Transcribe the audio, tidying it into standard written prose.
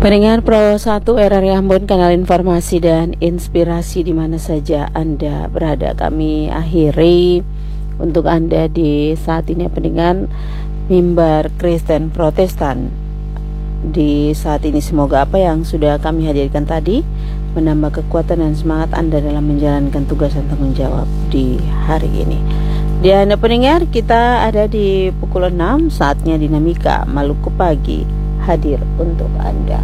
Pendengar Pro 1 RRI Ambon, kanal informasi dan inspirasi di mana saja Anda berada. Kami akhiri untuk Anda di saat ini pendengar mimbar Kristen Protestan. Di saat ini semoga apa yang sudah kami hadirkan tadi menambah kekuatan dan semangat Anda dalam menjalankan tugas dan tanggung jawab di hari ini. Di Anda pendengar, kita ada di pukul 6, saatnya Dinamika Maluku Pagi hadir untuk Anda.